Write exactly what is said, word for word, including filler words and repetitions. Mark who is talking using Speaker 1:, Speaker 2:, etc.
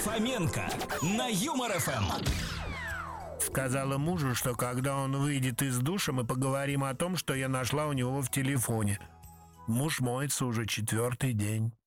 Speaker 1: Фоменко на Юмор эф эм.
Speaker 2: Сказала мужу, что когда он выйдет из душа, мы поговорим о том, что я нашла у него в телефоне. Муж моется уже четвертый день.